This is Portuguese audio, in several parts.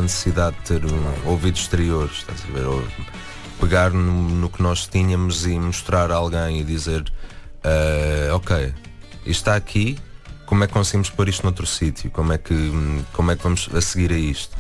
necessidade de ter ouvidos exteriores, estás a ver? Ou pegar no que nós tínhamos e mostrar a alguém e dizer ok, isto está aqui, como é que conseguimos pôr isto noutro sítio? Como é que vamos a seguir a isto?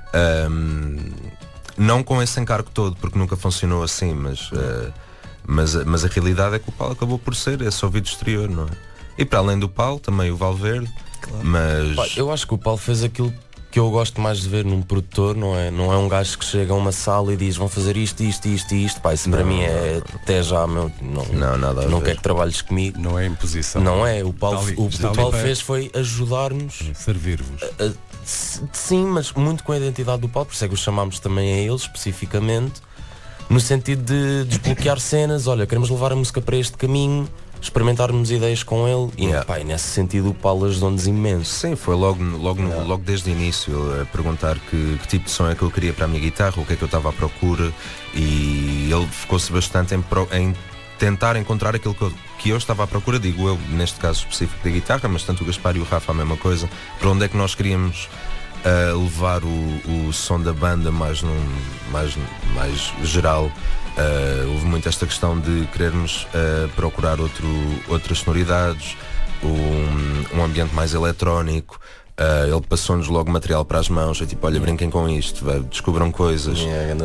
Não com esse encargo todo, porque nunca funcionou assim, mas a realidade é que o Paulo acabou por ser esse ouvido exterior, não é? E para além do Paulo, também o Valverde, claro. Mas eu acho que o Paulo fez aquilo que eu gosto mais de ver num produtor, não é um gajo que chega a uma sala e diz vão fazer isto. Pá, isso para mim é até já não quer que trabalhes comigo. Não é imposição. Não é, o Paulo fez foi ajudar-nos, servir-vos. Sim, mas muito com a identidade do Paulo, por isso é que o chamámos também a ele especificamente, no sentido de desbloquear cenas. Olha, queremos levar a música para este caminho, experimentarmos ideias com ele e nesse sentido o Paulo ajudou-nos imenso. Sim, foi logo desde o início a perguntar que tipo de som é que eu queria para a minha guitarra, o que é que eu estava à procura, e ele focou-se bastante em tentar encontrar aquilo que eu estava à procura, digo eu, neste caso específico da guitarra, mas tanto o Gaspar e o Rafa a mesma coisa, para onde é que nós queríamos levar o som da banda mais geral. Houve muito esta questão de querermos procurar outras sonoridades, um ambiente mais eletrónico. Ele passou-nos logo material para as mãos, é tipo, olha, brinquem com isto, descubram coisas.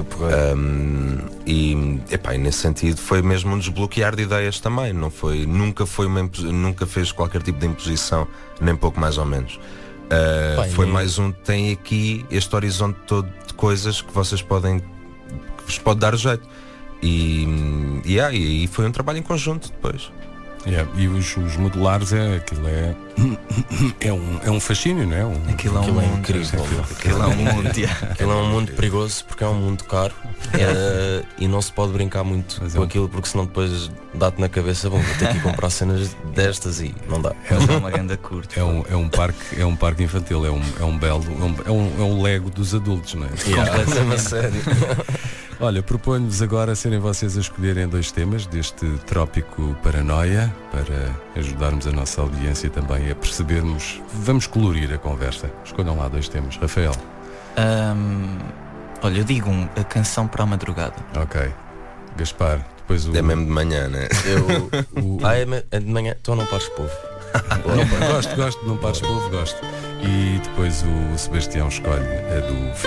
E nesse sentido foi mesmo um desbloquear de ideias também. Nunca fez qualquer tipo de imposição, nem pouco mais ou menos. Foi mais tem aqui este horizonte todo de coisas que vocês que vos pode dar jeito. E foi um trabalho em conjunto depois. E os modulares é um fascínio, não é? Aquilo é incrível. Aquilo é um mundo perigoso porque é um mundo caro e não se pode brincar muito com aquilo, porque senão depois dá-te na cabeça, vou ter que comprar cenas destas e não dá. É uma grande curta. É um parque infantil, é um Lego dos adultos, não é? Completamente sério. Olha, proponho-vos agora serem vocês a escolherem 2 temas deste Trópico Paranoia, para ajudarmos a nossa audiência também a percebermos. Vamos colorir a conversa. Escolham lá 2 temas. Rafael. Olha, eu digo a canção para a madrugada. Ok. Gaspar, depois É mesmo de manhã, né? É de manhã, então não pares povo. Gosto, não pares povo, gosto. E depois o Sebastião escolhe a do